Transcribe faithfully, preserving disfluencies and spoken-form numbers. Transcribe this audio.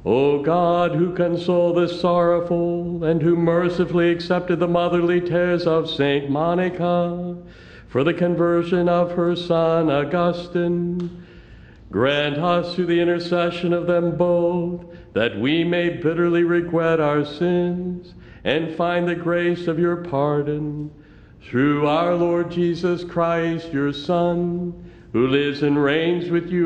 O God, who console the sorrowful, and who mercifully accepted the motherly tears of Saint Monica for the conversion of her son Augustine, grant us through the intercession of them both that we may bitterly regret our sins and find the grace of your pardon. Through our Lord Jesus Christ, your Son, who lives and reigns with you